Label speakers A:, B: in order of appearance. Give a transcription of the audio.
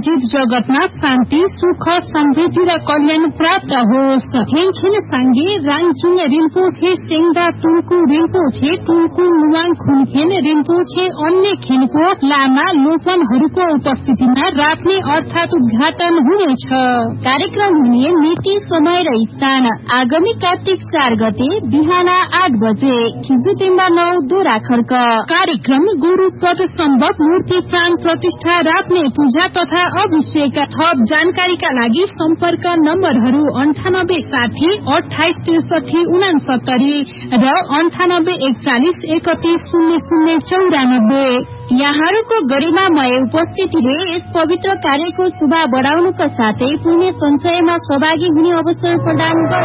A: जीव जगतमा शान्ति सुख समृद्धि र कल्याण प्राप्त होस्। हेनछिन साङ्गे राङचुङ रिम्पोछे सेङ्दा टुल्कु रिम्पोछे टुल्कु नुवाङ खुनखेन रिम्पोछे अन्य खेनको लामा लोपनहरूको उपस्थितिमा राख्ने अर्थात उद्घाटन हुनेछ। कार्यक्रम हुने मिति समय र स्थान आगामी कार्तिक 4 गते बिहान 8 बजे खिजुतिम्बा 9 दोरा खर्क। कार्यक्रम गुरुपद सम्भव मूर्ति प्राण प्रतिष्ठा राख्ने पूजा तथा अभिषेक। थप जानकारीका लागि सम्पर्क नम्बरहरू 9860 2863 69 र 9841 310094। यहाँहरूको गरिमामय उपस्थितिले यस पवित्र कार्यको शोभा बढाउनुका साथै पुण्य सञ्चयमा सहभागी हुने अवसर प्रदान गर्छ।